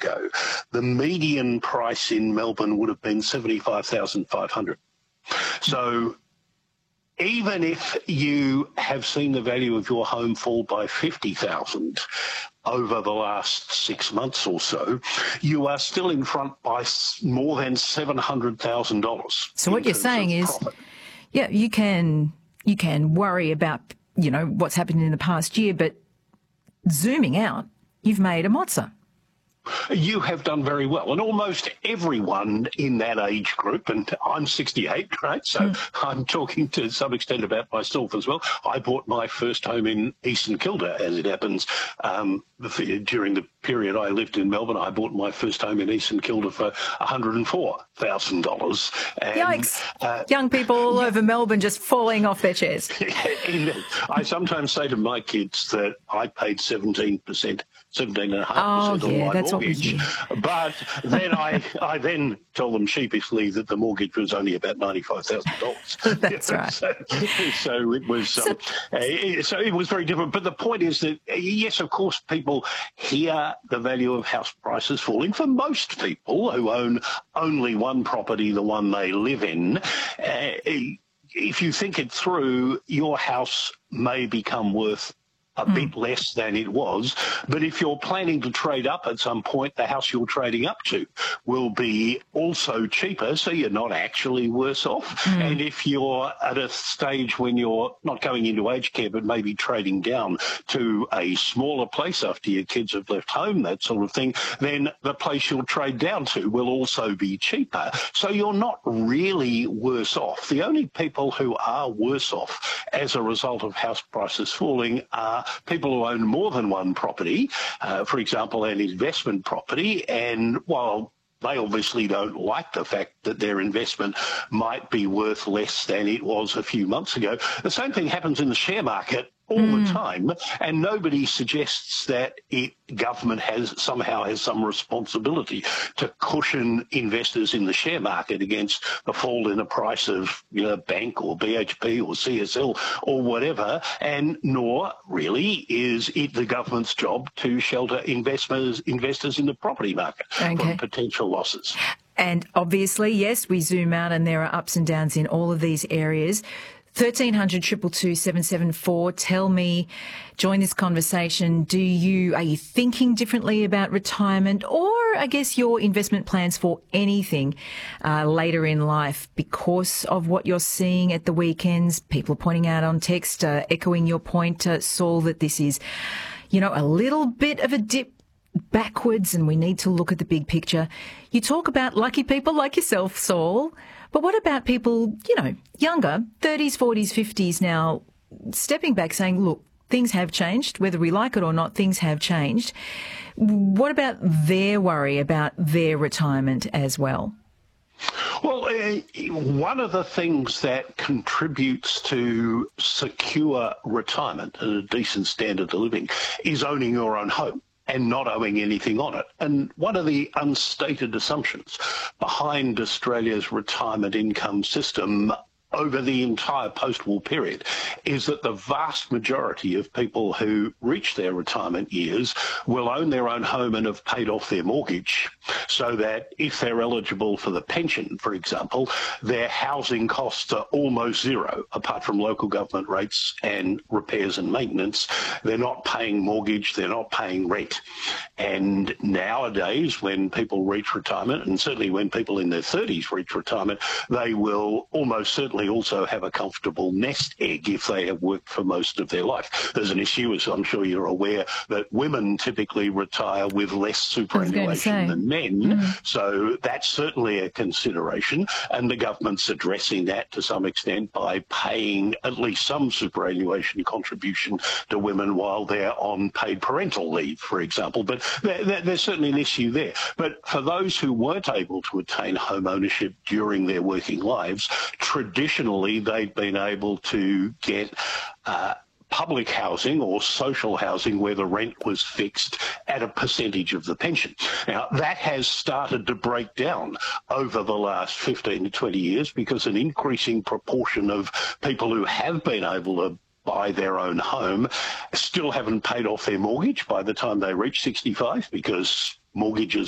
ago, the median price in Melbourne would have been $75,500. So even if you have seen the value of your home fall by $50,000 over the last 6 months or so, you are still in front by more than $700,000. So what you're saying is, yeah, you can worry about, you know, what's happened in the past year, but zooming out, you've made a mozza. You have done very well, and almost everyone in that age group, and I'm 68, right, so I'm talking to some extent about myself as well. I bought my first home in Eastern Kilda, as it happens. During the period I lived in Melbourne, I bought my first home in Eastern Kilda for $104,000. Yikes. Young people all over Melbourne just falling off their chairs. I sometimes say to my kids that I paid 17.5% on my mortgage. But then I then tell them sheepishly that the mortgage was only about $95,000. That's right. So it was so it was very different. But the point is that, yes, of course, people hear the value of house prices falling. For most people who own only one property, the one they live in, if you think it through, your house may become worth a bit less than it was. But if you're planning to trade up at some point, the house you're trading up to will be also cheaper, so you're not actually worse off. And if you're at a stage when you're not going into aged care, but maybe trading down to a smaller place after your kids have left home, that sort of thing, then the place you'll trade down to will also be cheaper. So you're not really worse off. The only people who are worse off as a result of house prices falling are people who own more than one property, for example, an investment property, and while they obviously don't like the fact that their investment might be worth less than it was a few months ago, the same thing happens in the share market all the time, and nobody suggests that government somehow has some responsibility to cushion investors in the share market against the fall in the price of, you know, bank or BHP or CSL or whatever, and nor really is it the government's job to shelter investors in the property market from potential losses. And obviously, yes, we zoom out and there are ups and downs in all of these areas. 1300 222 774. Tell me, join this conversation. Are you thinking differently about retirement, or I guess your investment plans for anything later in life because of what you're seeing at the weekends? People are pointing out on text, echoing your point, Saul, that this is, you know, a little bit of a dip backwards and we need to look at the big picture. You talk about lucky people like yourself, Saul, but what about people, you know, younger, 30s, 40s, 50s now, stepping back saying, look, things have changed, whether we like it or not, things have changed. What about their worry about their retirement as well? Well, one of the things that contributes to secure retirement and a decent standard of living is owning your own home and not owing anything on it. And one of the unstated assumptions behind Australia's retirement income system over the entire post-war period is that the vast majority of people who reach their retirement years will own their own home and have paid off their mortgage, so that if they're eligible for the pension, for example, their housing costs are almost zero, apart from local government rates and repairs and maintenance. They're not paying mortgage, they're not paying rent. And nowadays, when people reach retirement, and certainly when people in their 30s reach retirement, they will almost certainly also have a comfortable nest egg if they have worked for most of their life. There's an issue, as I'm sure you're aware, that women typically retire with less superannuation than men. So that's certainly a consideration. And the government's addressing that to some extent by paying at least some superannuation contribution to women while they're on paid parental leave, for example. But there's certainly an issue there. But for those who weren't able to attain home ownership during their working lives, traditionally they'd been able to get public housing or social housing where the rent was fixed at a percentage of the pension. Now, that has started to break down over the last 15 to 20 years because an increasing proportion of people who have been able to buy their own home still haven't paid off their mortgage by the time they reach 65 because mortgages